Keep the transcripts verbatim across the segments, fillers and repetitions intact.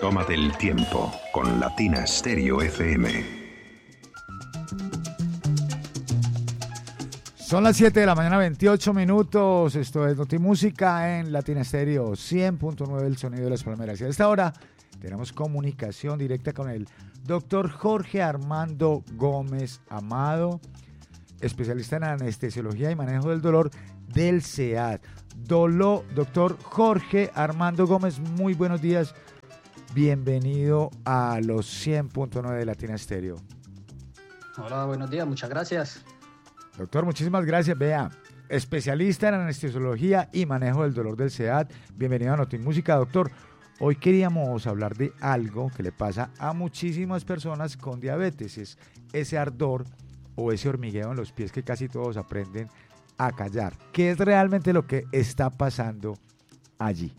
Tómate el tiempo con Latina Stereo F M. Son las siete de la mañana, veintiocho minutos. Esto es Notimúsica en Latina Stereo cien punto nueve, el sonido de las palmeras. Y a esta hora tenemos comunicación directa con el doctor Jorge Armando Gómez Amado, especialista en anestesiología y manejo del dolor del C E A D. Dolo, doctor Jorge Armando Gómez, muy buenos días. Bienvenido a los cien punto nueve de Latina Stereo. Hola, buenos días, muchas gracias. Doctor, muchísimas gracias. Vea, especialista en anestesiología y manejo del dolor del C E A D. Bienvenido a Notimúsica, doctor. Hoy queríamos hablar de algo que le pasa a muchísimas personas con diabetes. Es ese ardor o ese hormigueo en los pies que casi todos aprenden a callar. ¿Qué es realmente lo que está pasando allí?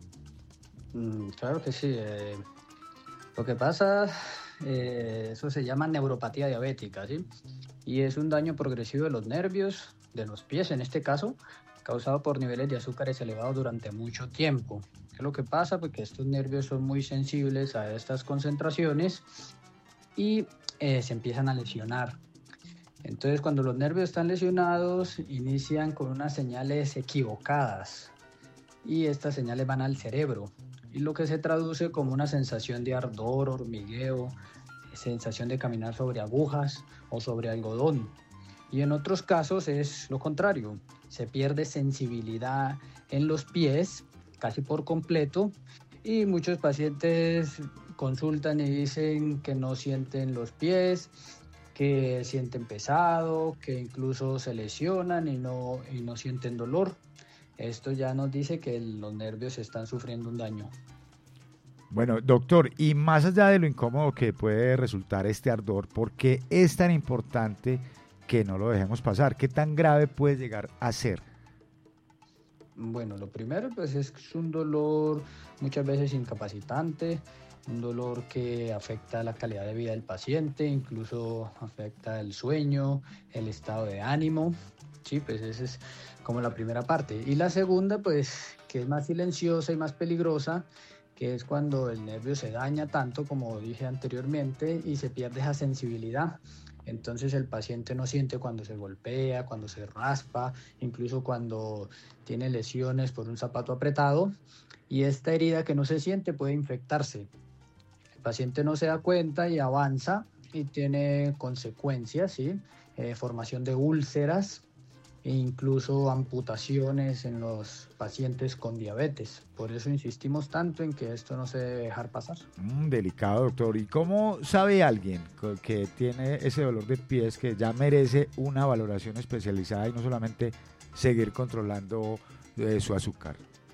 Mm, claro que sí. Eh, lo que pasa, eh, eso se llama neuropatía diabética, ¿sí? Y es un daño progresivo de los nervios, de los pies en este caso, causado por niveles de azúcares elevados durante mucho tiempo. ¿Qué es lo que pasa? Porque estos nervios son muy sensibles a estas concentraciones y eh, se empiezan a lesionar. Entonces, cuando los nervios están lesionados, inician con unas señales equivocadas y estas señales van al cerebro, y lo que se traduce como una sensación de ardor, hormigueo, sensación de caminar sobre agujas o sobre algodón. Y en otros casos es lo contrario, se pierde sensibilidad en los pies casi por completo, y muchos pacientes consultan y dicen que no sienten los pies, que sienten pesado, que incluso se lesionan y no, y no sienten dolor. Esto ya nos dice que los nervios están sufriendo un daño. Bueno, doctor, y más allá de lo incómodo que puede resultar este ardor, ¿por qué es tan importante que no lo dejemos pasar? ¿Qué tan grave puede llegar a ser? Bueno, lo primero pues es un dolor muchas veces incapacitante, un dolor que afecta la calidad de vida del paciente, incluso afecta el sueño, el estado de ánimo. Sí, pues esa es como la primera parte. Y la segunda, pues, que es más silenciosa y más peligrosa, que es cuando el nervio se daña tanto, como dije anteriormente, y se pierde esa sensibilidad. Entonces el paciente no siente cuando se golpea, cuando se raspa, incluso cuando tiene lesiones por un zapato apretado, y esta herida que no se siente puede infectarse. El paciente no se da cuenta y avanza y tiene consecuencias, ¿sí? Eh, formación de úlceras e incluso amputaciones en los pacientes con diabetes. Por eso insistimos tanto en que esto no se debe dejar pasar. Mm, delicado, doctor. ¿Y cómo sabe alguien que tiene ese dolor de pies que ya merece una valoración especializada y no solamente seguir controlando eh, su azúcar?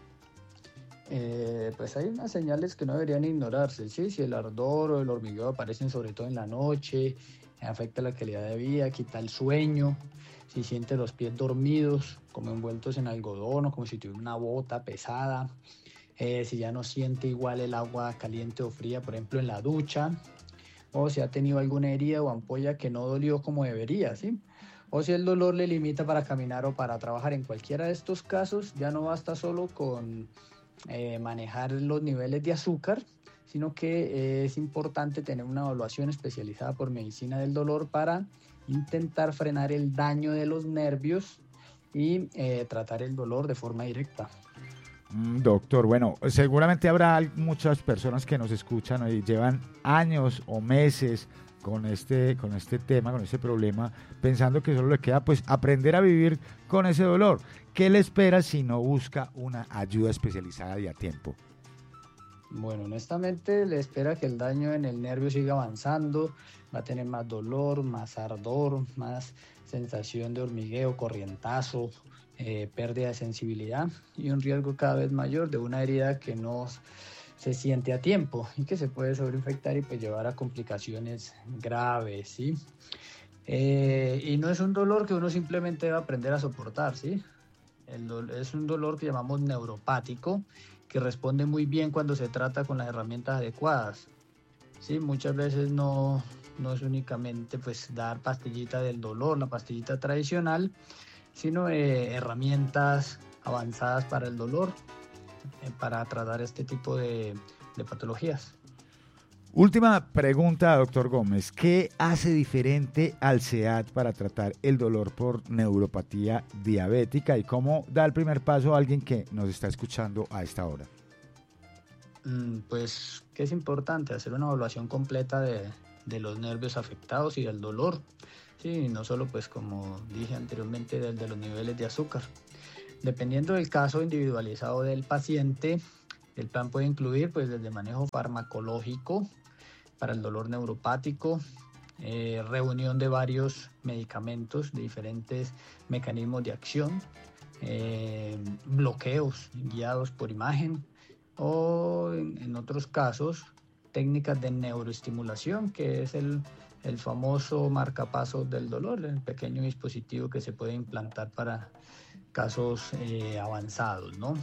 Eh, pues hay unas señales que no deberían ignorarse, ¿sí? Si el ardor o el hormigueo aparecen sobre todo en la noche, afecta la calidad de vida, quita el sueño, si siente los pies dormidos, como envueltos en algodón o como si tuviera una bota pesada, eh, si ya no siente igual el agua caliente o fría, por ejemplo en la ducha, o si ha tenido alguna herida o ampolla que no dolió como debería, ¿sí? O si el dolor le limita para caminar o para trabajar. En cualquiera de estos casos ya no basta solo con eh, manejar los niveles de azúcar, sino que eh, es importante tener una evaluación especializada por medicina del dolor para intentar frenar el daño de los nervios y eh, tratar el dolor de forma directa. Mm, doctor, bueno, seguramente habrá muchas personas que nos escuchan y llevan años o meses con este, con este tema, con este problema, pensando que solo le queda pues aprender a vivir con ese dolor. ¿Qué le espera si no busca una ayuda especializada y a tiempo? Bueno, honestamente le espera que el daño en el nervio siga avanzando, va a tener más dolor, más ardor, más sensación de hormigueo, corrientazo, eh, pérdida de sensibilidad y un riesgo cada vez mayor de una herida que no se siente a tiempo y que se puede sobreinfectar y pues llevar a complicaciones graves, ¿sí? Eh, y no es un dolor que uno simplemente debe aprender a soportar, ¿sí? El do- es un dolor que llamamos neuropático, que responde muy bien cuando se trata con las herramientas adecuadas. Sí, muchas veces no, no es únicamente pues dar pastillita del dolor, la pastillita tradicional, sino eh, herramientas avanzadas para el dolor, eh, para tratar este tipo de de patologías. Última pregunta, doctor Gómez. ¿Qué hace diferente al S E A T para tratar el dolor por neuropatía diabética y cómo da el primer paso a alguien que nos está escuchando a esta hora? Pues que es importante hacer una evaluación completa de, de los nervios afectados y del dolor. Sí, no solo, pues como dije anteriormente, de, de los niveles de azúcar. Dependiendo del caso individualizado del paciente, el plan puede incluir pues desde manejo farmacológico para el dolor neuropático, eh, reunión de varios medicamentos de diferentes mecanismos de acción, eh, bloqueos guiados por imagen o en, en otros casos técnicas de neuroestimulación, que es el, el famoso marcapasos del dolor, el pequeño dispositivo que se puede implantar para casos eh, avanzados, ¿no?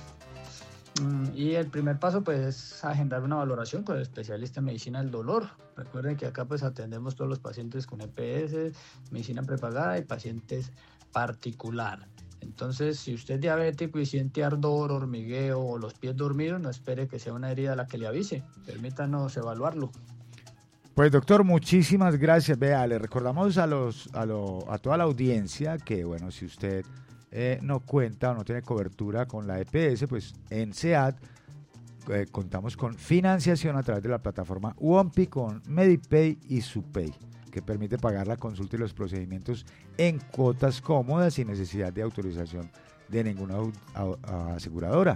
Y el primer paso pues es agendar una valoración con el especialista en medicina del dolor. Recuerden que acá pues atendemos todos los pacientes con E P S, medicina prepagada y pacientes particular. Entonces, si usted es diabético y siente ardor, hormigueo o los pies dormidos, no espere que sea una herida la que le avise. Permítanos evaluarlo. Pues doctor, muchísimas gracias. Vea, le recordamos a los a, lo, a toda la audiencia que, bueno, si usted eh, no cuenta o no tiene cobertura con la E P S, pues en S E A T eh, contamos con financiación a través de la plataforma WOMPI con Medipay y Supay, que permite pagar la consulta y los procedimientos en cuotas cómodas sin necesidad de autorización de ninguna aseguradora.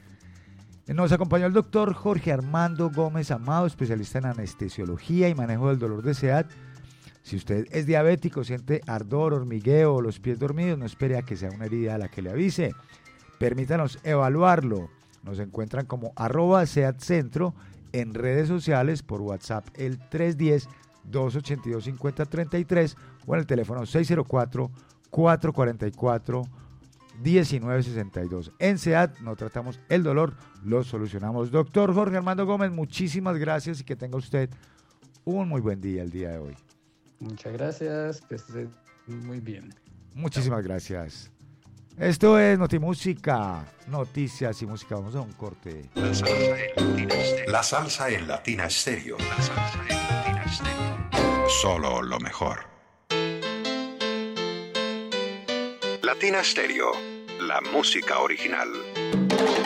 Nos acompañó el doctor Jorge Armando Gómez Amado, especialista en anestesiología y manejo del dolor de S E A T. Si usted es diabético, siente ardor, hormigueo o los pies dormidos, no espere a que sea una herida a la que le avise. Permítanos evaluarlo. Nos encuentran como arroba SEAT Centro en redes sociales, por WhatsApp el tres uno cero, dos ocho dos, cinco cero tres tres o en el teléfono seis cero cuatro, cuatro cuatro cuatro, uno nueve seis dos. En S E A T no tratamos el dolor, lo solucionamos. Doctor Jorge Armando Gómez, muchísimas gracias y que tenga usted un muy buen día el día de hoy. Muchas gracias, que esté muy bien. Muchísimas gracias. Esto es Notimúsica, noticias y música. Vamos a un corte. La salsa en Latina Stereo. La salsa en Latina Stereo. La salsa en Latina Stereo. Solo lo mejor. Latina Stereo, la música original.